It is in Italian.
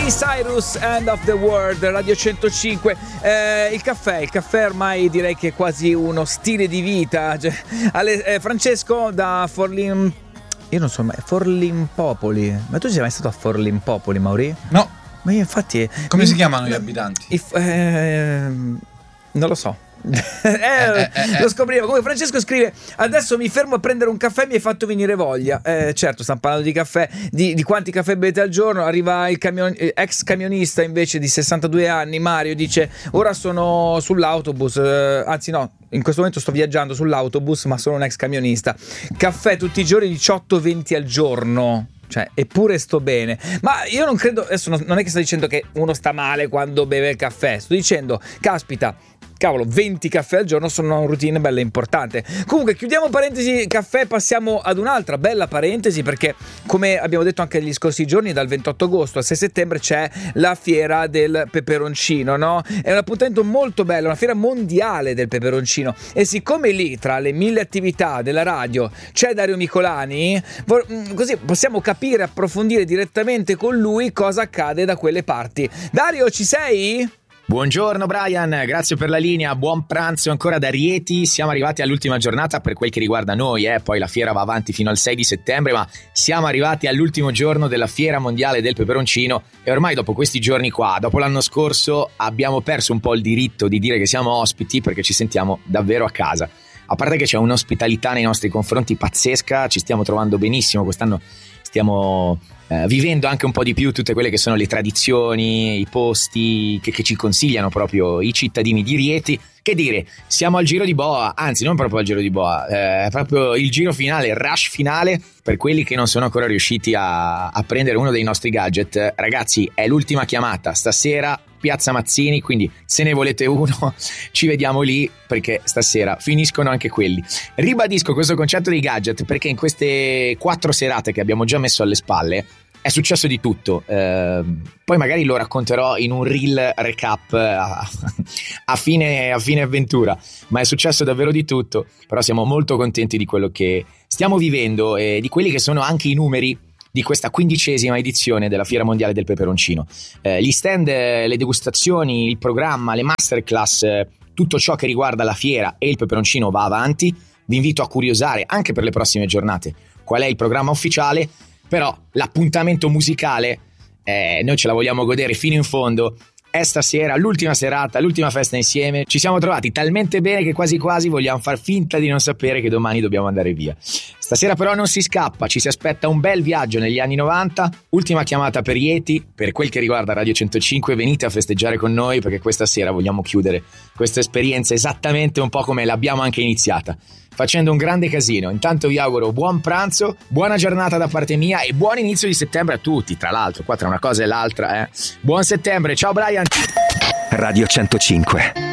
Miley Cyrus, End of the World, Radio 105. Il caffè ormai direi che è quasi uno stile di vita. Francesco da Forlim, io non so mai, Forlimpopoli. Ma tu sei mai stato a Forlimpopoli, Mauri? No. Ma io infatti. Come si chiamano gli abitanti? Non lo so. Lo scopriamo. Comunque Francesco scrive: adesso mi fermo a prendere un caffè, mi hai fatto venire voglia. Certo, stiamo parlando di caffè, di quanti caffè bevete al giorno. Arriva il ex camionista invece di 62 anni, Mario, dice: ora sono sull'autobus, anzi no, in questo momento sto viaggiando sull'autobus, ma sono un ex camionista. Caffè tutti i giorni, 18-20 al giorno. Cioè, eppure sto bene. Ma io non credo, adesso non è che sto dicendo che uno sta male quando beve il caffè. Sto dicendo, caspita, cavolo, 20 caffè al giorno sono una routine bella importante. Comunque chiudiamo parentesi caffè, passiamo ad un'altra bella parentesi, perché come abbiamo detto anche negli scorsi giorni, dal 28 agosto al 6 settembre c'è la fiera del peperoncino, no? È un appuntamento molto bello, una fiera mondiale del peperoncino, e siccome lì tra le 1000 attività della radio c'è Dario Micolani, così possiamo capire, approfondire direttamente con lui cosa accade da quelle parti. Dario, ci sei? Buongiorno Brian, grazie per la linea, buon pranzo ancora da Rieti. Siamo arrivati all'ultima giornata per quel che riguarda noi, poi la fiera va avanti fino al 6 di settembre, ma siamo arrivati all'ultimo giorno della fiera mondiale del peperoncino e ormai dopo questi giorni qua, dopo l'anno scorso, abbiamo perso un po' il diritto di dire che siamo ospiti, perché ci sentiamo davvero a casa. A parte che c'è un'ospitalità nei nostri confronti pazzesca, ci stiamo trovando benissimo, quest'anno stiamo vivendo anche un po' di più tutte quelle che sono le tradizioni, i posti che ci consigliano proprio i cittadini di Rieti. Che dire, siamo al Giro di Boa, anzi non proprio al Giro di Boa, è proprio il giro finale, il rush finale per quelli che non sono ancora riusciti a prendere uno dei nostri gadget. Ragazzi, è l'ultima chiamata, stasera Piazza Mazzini, quindi se ne volete uno ci vediamo lì, perché stasera finiscono anche quelli. Ribadisco questo concetto dei gadget perché in queste 4 serate che abbiamo già messo alle spalle è successo di tutto, poi magari lo racconterò in un reel recap a fine avventura, ma è successo davvero di tutto. Però siamo molto contenti di quello che stiamo vivendo e di quelli che sono anche i numeri di questa 15ª edizione della Fiera Mondiale del Peperoncino. Gli stand, le degustazioni, il programma, le masterclass, tutto ciò che riguarda la fiera e il peperoncino va avanti. Vi invito a curiosare anche per le prossime giornate qual è il programma ufficiale, però l'appuntamento musicale noi ce la vogliamo godere fino in fondo. È stasera l'ultima serata, l'ultima festa insieme. Ci siamo trovati talmente bene che quasi quasi vogliamo far finta di non sapere che domani dobbiamo andare via. Stasera però non si scappa, ci si aspetta un bel viaggio negli anni 90. Ultima chiamata per Rieti, per quel che riguarda Radio 105, venite a festeggiare con noi, perché questa sera vogliamo chiudere questa esperienza esattamente un po' come l'abbiamo anche iniziata, facendo un grande casino. Intanto vi auguro buon pranzo, buona giornata da parte mia e buon inizio di settembre a tutti. Tra l'altro, qua tra una cosa e l'altra, buon settembre, ciao Brian. Radio 105.